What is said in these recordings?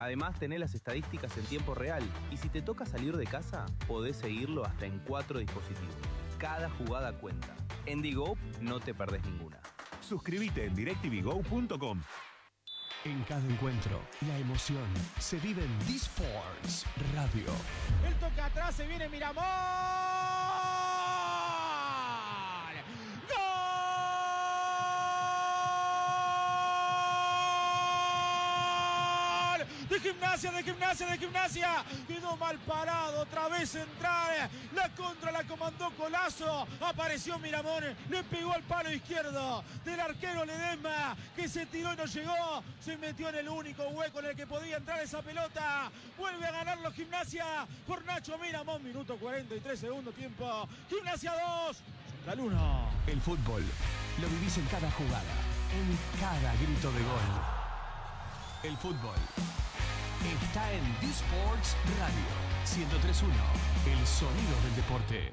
Además, tenés las estadísticas en tiempo real y si te toca salir de casa, podés seguirlo hasta en 4 dispositivos. Cada jugada cuenta. En Digo no te perdés ninguna. Suscríbete en DirecTVGo.com. En cada encuentro, la emoción se vive en D-Sports Radio. El toque atrás, se viene Miramón. De gimnasia, quedó mal parado, otra vez central, la contra la comandó Colazo, apareció Miramón, le pegó al palo izquierdo del arquero Ledesma, que se tiró y no llegó, se metió en el único hueco en el que podía entrar esa pelota, vuelve a ganarlo Gimnasia por Nacho Miramón, minuto 43, segundo tiempo, Gimnasia 2, Central 1. El fútbol lo vivís en cada jugada, en cada grito de gol. El fútbol está en D-Sports Radio 103.1, el sonido del deporte.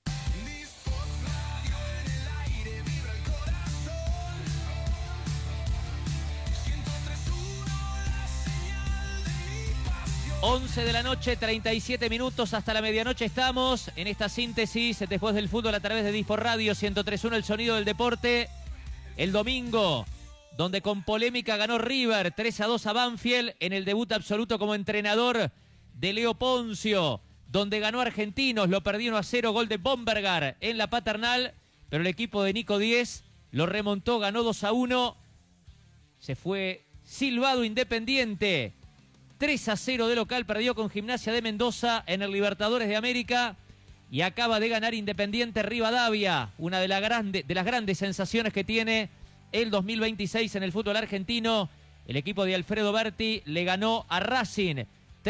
11 de la noche, 37 minutos, hasta la medianoche estamos en esta síntesis después del fútbol a través de D-Sport Radio 103.1, el sonido del deporte. El domingo, donde con polémica ganó River 3-2 a Banfield en el debut absoluto como entrenador de Leo Poncio, donde ganó Argentinos, lo perdió 1-0, gol de Bombergar en la Paternal, pero el equipo de Nico Díez lo remontó, ganó 2-1, se fue silbado Independiente, 3-0 de local, perdió con Gimnasia de Mendoza en el Libertadores de América y acaba de ganar Independiente Rivadavia, una de las grandes sensaciones que tiene el 2026 en el fútbol argentino. El equipo de Alfredo Berti le ganó a Racing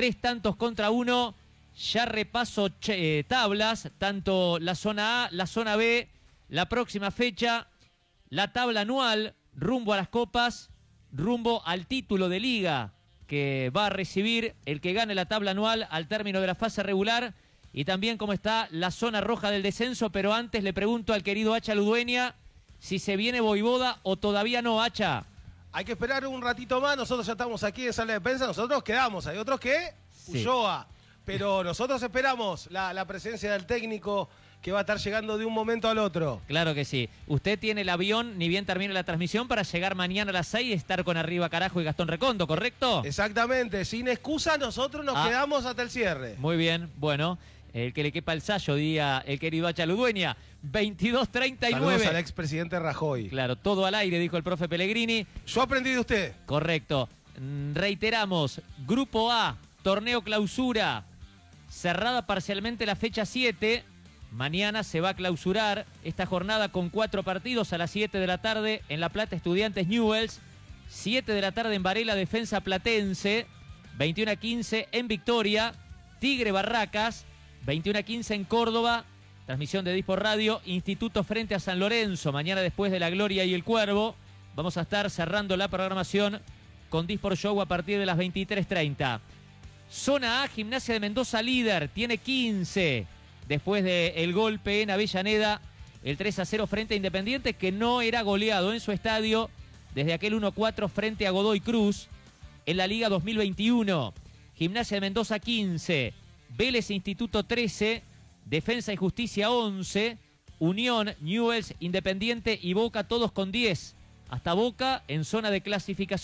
3-1. Ya repaso tablas, tanto la zona A, la zona B, la próxima fecha, la tabla anual, rumbo a las copas, rumbo al título de liga que va a recibir el que gane la tabla anual al término de la fase regular, y también cómo está la zona roja del descenso. Pero antes le pregunto al querido Hacha Ludueña si se viene Voivoda o todavía no, Hacha. Hay que esperar un ratito más, nosotros ya estamos aquí en sala de prensa, nosotros quedamos, hay otros que Ulloa, pero nosotros esperamos la presencia del técnico que va a estar llegando de un momento al otro. Claro que sí. Usted tiene el avión, ni bien termine la transmisión, para llegar mañana a las 6 y estar con Arriba Carajo y Gastón Recondo, ¿correcto? Exactamente, sin excusa nosotros nos quedamos hasta el cierre. Muy bien, bueno, el que le quepa el sayo, diga el querido Hacha Ludueña. 22:39. Saludos al expresidente Rajoy. Claro, todo al aire, dijo el profe Pellegrini. Yo aprendí de usted. Correcto. Reiteramos, Grupo A, torneo clausura, cerrada parcialmente la fecha 7. Mañana se va a clausurar esta jornada con 4 partidos a las 7 de la tarde en La Plata, Estudiantes Newell's, 7 de la tarde en Varela, Defensa Platense, 21:15 en Victoria, Tigre Barracas, 21:15 en Córdoba, transmisión de D-Sport Radio, Instituto frente a San Lorenzo, mañana después de La Gloria y el Cuervo. Vamos a estar cerrando la programación con D-Sport Show a partir de las 23:30. Zona A, Gimnasia de Mendoza líder, tiene 15. Después del golpe en Avellaneda, el 3-0 frente a Independiente, que no era goleado en su estadio desde aquel 1-4 frente a Godoy Cruz en la Liga 2021. Gimnasia de Mendoza 15, Vélez Instituto 13, Defensa y Justicia 11, Unión, Newell's, Independiente y Boca todos con 10. Hasta Boca en zona de clasificación.